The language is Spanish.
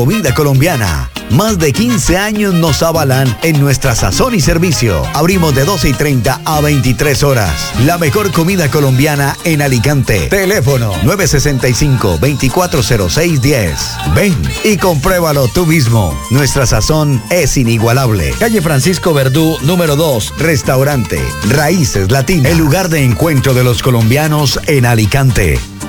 Comida colombiana. Más de 15 años nos avalan en nuestra sazón y servicio. Abrimos de 12:30 a 23 horas. La mejor comida colombiana en Alicante. Teléfono 965-240610. Ven y compruébalo tú mismo. Nuestra sazón es inigualable. Calle Francisco Verdú, número 2. Restaurante Raíces Latinas. El lugar de encuentro de los colombianos en Alicante.